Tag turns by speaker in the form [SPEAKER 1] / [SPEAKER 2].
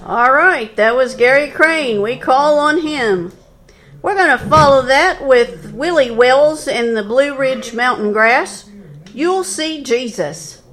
[SPEAKER 1] All right, that was Gary Crane. We call on him. We're going to follow that with Willie Wells and the Blue Ridge Mountain Grass. You'll see Jesus.